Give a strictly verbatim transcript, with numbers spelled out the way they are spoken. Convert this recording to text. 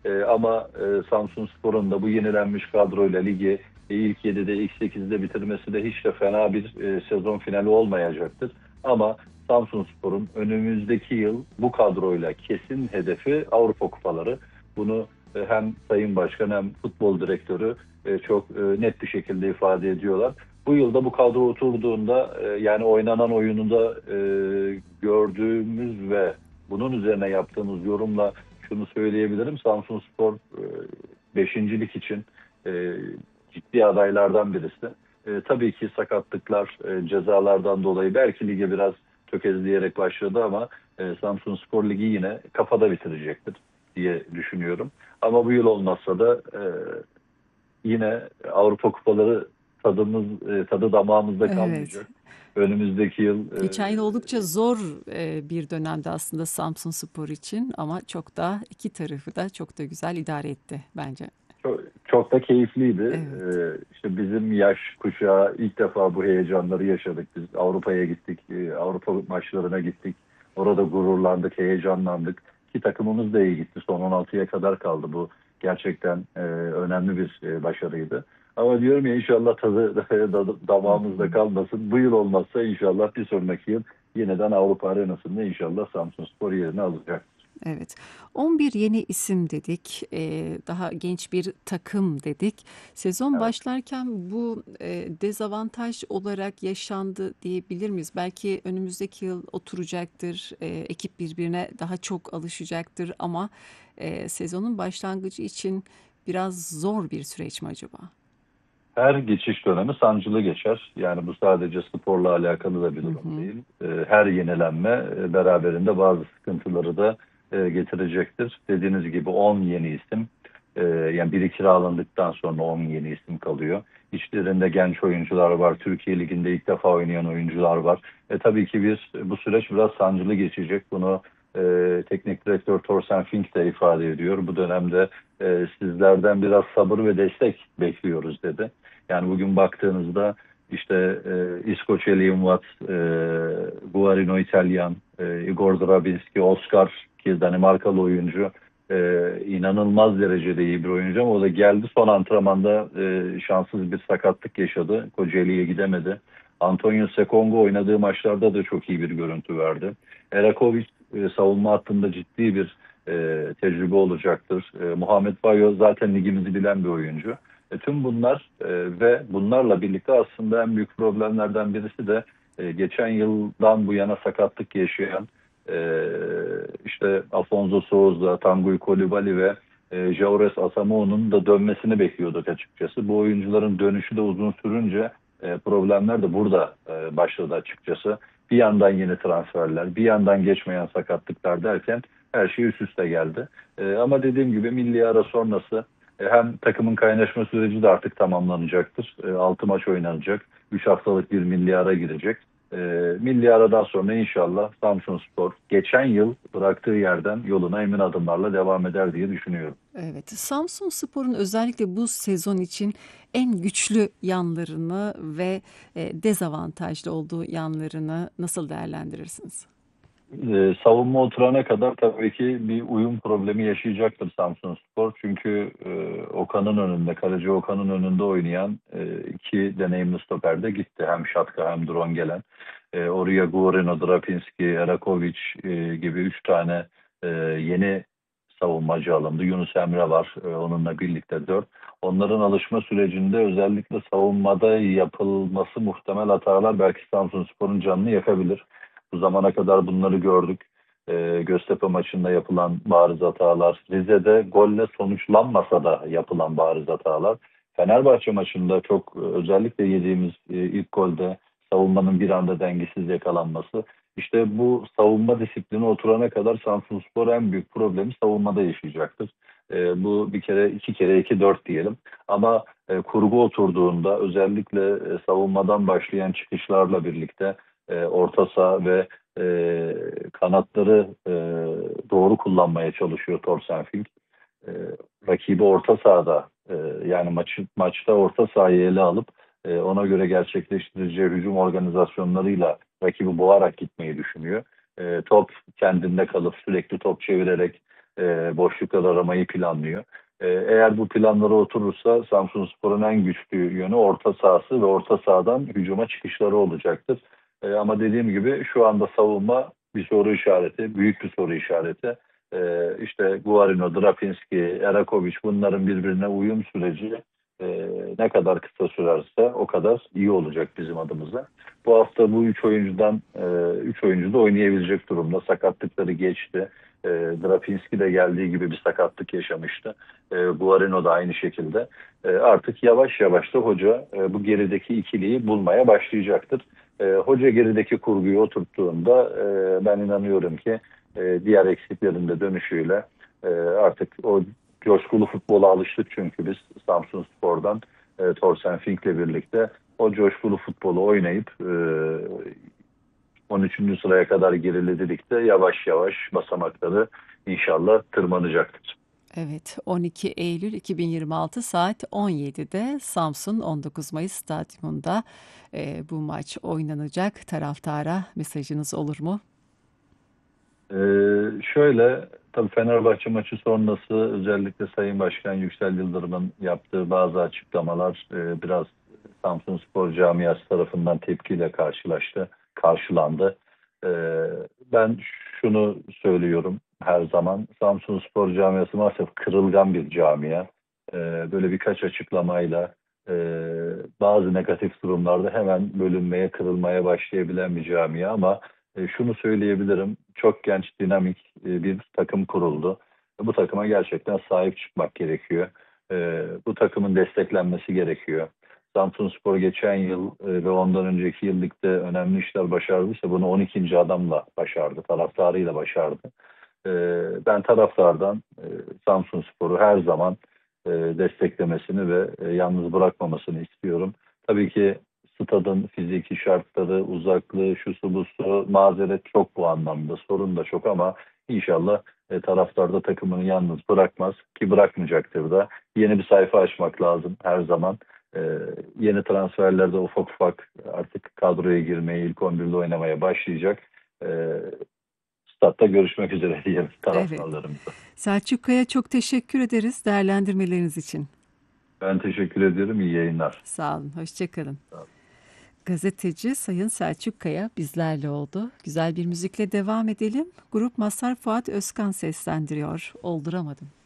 E, ama e, Samsunspor'un da bu yenilenmiş kadroyla ligi e, ilk yedide, ilk sekizde bitirmesi de hiç de fena bir e, sezon finali olmayacaktır. Ama Samsunspor'un önümüzdeki yıl bu kadroyla kesin hedefi Avrupa Kupaları. Bunu e, hem Sayın Başkan hem futbol direktörü e, çok e, net bir şekilde ifade ediyorlar. Bu yılda bu kadro oturduğunda e, yani oynanan oyununda e, gördüğümüz ve bunun üzerine yaptığımız yorumla şunu söyleyebilirim. Samsunspor e, beşincilik için e, ciddi adaylardan birisi. E, tabii ki sakatlıklar, e, cezalardan dolayı belki lige biraz tökezleyerek başladı ama e, Samsunspor Ligi yine kafada bitirecektir diye düşünüyorum. Ama bu yıl olmazsa da e, yine Avrupa Kupaları tadımız e, tadı damağımızda Evet. kalmayacak. Önümüzdeki yıl e, Geçen yıl oldukça zor e, bir dönemde aslında Samsunspor için ama çok da iki tarafı da çok da güzel idare etti bence. çok, çok da keyifliydi. E, Evet. işte bizim yaş kuşağı ilk defa bu heyecanları yaşadık. Biz Avrupa'ya gittik, e, Avrupa maçlarına gittik. Orada gururlandık, heyecanlandık. Ki takımımız da iyi gitti. Son on altıya kadar kaldı. Bu gerçekten e, önemli bir e, başarıydı. Ama diyorum ya inşallah tadı Hı damağımızda hı. kalmasın. Bu yıl olmazsa inşallah bir sonraki yıl yeniden Avrupa arenasında inşallah Samsunspor yerini alacak. Evet. on bir yeni isim dedik. Eee, daha genç bir takım dedik. Sezon Evet. başlarken bu eee, dezavantaj olarak yaşandı diyebilir miyiz? Belki önümüzdeki yıl oturacaktır. Eee, ekip birbirine daha çok alışacaktır ama eee, sezonun başlangıcı için biraz zor bir süreç mi acaba? Her geçiş dönemi sancılı geçer. Yani bu sadece sporla alakalı da bir Hı durum hı. değil. Ee, Her yenilenme e, beraberinde bazı sıkıntıları da e, getirecektir. Dediğiniz gibi on yeni isim, e, yani biri kiralandıktan sonra on yeni isim kalıyor. İçlerinde genç oyuncular var. Türkiye Ligi'nde ilk defa oynayan oyuncular var. E, tabii ki bir bu süreç biraz sancılı geçecek. Bunu e, teknik direktör Torsten Fink de ifade ediyor. Bu dönemde e, sizlerden biraz sabır ve destek bekliyoruz dedi. Yani bugün baktığınızda işte e, İskoç Liam Watt, e, Guarino İtalyan, e, Igor Drabinski, Oscar ki Danimarkalı oyuncu e, inanılmaz derecede iyi bir oyuncu ama o da geldi son antrenmanda e, şanssız bir sakatlık yaşadı. Kocaeli'ye gidemedi. Antonio Sekongo oynadığı maçlarda da çok iyi bir görüntü verdi. Erakovic e, savunma hattında ciddi bir e, tecrübe olacaktır. E, Muhammed Bayo zaten ligimizi bilen bir oyuncu. E, tüm bunlar e, ve bunlarla birlikte aslında en büyük problemlerden birisi de e, geçen yıldan bu yana sakatlık yaşayan e, işte Afonso Souza, Tanguy Coulibaly ve e, Jaures Asamoah'nun da dönmesini bekliyorduk açıkçası. Bu oyuncuların dönüşü de uzun sürünce e, problemler de burada e, başladı açıkçası. Bir yandan yeni transferler, bir yandan geçmeyen sakatlıklar derken her şey üst üste geldi. E, ama dediğim gibi milli ara sonrası e, hem takımın kaynaşma süreci de artık tamamlanacaktır. E, altı maç oynanacak. üç haftalık bir milli ara girecek. E, Milli aradan sonra inşallah Samsunspor geçen yıl bıraktığı yerden yoluna emin adımlarla devam eder diye düşünüyorum. Evet, Samsunspor'un özellikle bu sezon için en güçlü yanlarını ve e, dezavantajlı olduğu yanlarını nasıl değerlendirirsiniz? Ee, savunma oturana kadar tabii ki bir uyum problemi yaşayacaktır Samsunspor. Çünkü e, Okan'ın önünde, Kaleci Okan'ın önünde oynayan e, iki deneyimli stoper de gitti. Hem Şatka hem Drongelen. E, oraya Guarino, Drapinski, Erakovic e, gibi üç tane e, yeni savunmacı alındı. Yunus Emre var, e, onunla birlikte dört. Onların alışma sürecinde özellikle savunmada yapılması muhtemel hatalar belki Samsunspor'un canını yakabilir. Bu zamana kadar bunları gördük. Ee, Göztepe maçında yapılan bariz hatalar, Rize'de golle sonuçlanmasa da yapılan bariz hatalar. Fenerbahçe maçında çok e, özellikle yediğimiz e, ilk golde savunmanın bir anda dengesiz yakalanması. İşte bu savunma disiplini oturana kadar Samsunspor en büyük problemi savunmada yaşayacaktır. E, bu bir kere iki kere iki dört diyelim. Ama e, kurgu oturduğunda özellikle e, savunmadan başlayan çıkışlarla birlikte e, orta saha ve e, kanatları e, doğru kullanmaya çalışıyor Torsen Fink. E, Rakibi orta sahada e, yani maçı, maçta orta sahayı ele alıp e, ona göre gerçekleştireceği hücum organizasyonlarıyla rakibi boğarak gitmeyi düşünüyor. E, top kendinde kalıp sürekli top çevirerek e, boşluklar aramayı planlıyor. E, eğer bu planlara oturursa Samsunspor'un en güçlü yönü orta sahası ve orta sahadan hücuma çıkışları olacaktır. E, ama dediğim gibi şu anda savunma bir soru işareti, büyük bir soru işareti. E, işte Guarino, Drapinski, Erakovic bunların birbirine uyum süreci e, ne kadar kısa sürerse o kadar iyi olacak bizim adımıza. Bu hafta bu üç oyuncudan e, üç oyuncu da oynayabilecek durumda. Sakatlıkları geçti. E, Drapinski de geldiği gibi bir sakatlık yaşamıştı. E, Guarino da aynı şekilde. E, artık yavaş yavaş da hoca e, bu gerideki ikiliyi bulmaya başlayacaktır. E, hoca gerideki kurguyu oturttuğunda e, ben inanıyorum ki e, diğer eksiklerin de dönüşüyle e, artık o coşkulu futbola alıştık çünkü biz Samsunspor'dan e, Torsen Fink'le birlikte o coşkulu futbolu oynayıp e, on üçüncü sıraya kadar geriledik de yavaş yavaş basamakları inşallah tırmanacaktır. Evet, on iki Eylül iki bin yirmi altı saat on yedide Samsun on dokuz Mayıs Stadyumunda e, bu maç oynanacak. Taraftara mesajınız olur mu? Ee, şöyle tabii Fenerbahçe maçı sonrası özellikle Sayın Başkan Yüksel Yıldırım'ın yaptığı bazı açıklamalar e, biraz Samsunspor camiası tarafından tepkiyle karşılaştı, karşılandı. Ee, ben şunu söylüyorum her zaman Samsunspor camiası maalesef kırılgan bir camia. Ee, böyle birkaç açıklamayla e, bazı negatif durumlarda hemen bölünmeye, kırılmaya başlayabilen bir camia ama e, şunu söyleyebilirim. Çok genç, dinamik e, bir takım kuruldu. Bu takıma gerçekten sahip çıkmak gerekiyor. E, bu takımın desteklenmesi gerekiyor. Samsunspor geçen yıl e, ve ondan önceki yıl ligde önemli işler başardıysa bunu on ikinci adamla başardı, taraftarıyla başardı. E, ben taraftardan e, Samsunspor'u her zaman e, desteklemesini ve e, yalnız bırakmamasını istiyorum. Tabii ki stadın fiziki şartları, uzaklığı, şusu busu, mazeret çok bu anlamda. Sorun da çok ama inşallah e, taraftar da takımını yalnız bırakmaz ki bırakmayacaktır da. Yeni bir sayfa açmak lazım her zaman. E, yeni transferlerde ufak ufak artık kadroya girmeye, ilk on birde oynamaya başlayacak. E, Statta görüşmek üzere diyelim Evet. taraftarlarımıza. Selçuk Kaya, çok teşekkür ederiz değerlendirmeleriniz için. Ben teşekkür ediyorum. İyi yayınlar. Sağ olun, hoşça kalın. Gazeteci Sayın Selçuk Kaya bizlerle oldu. Güzel bir müzikle devam edelim. Grup Mazhar Fuat Özkan seslendiriyor. Olduramadım.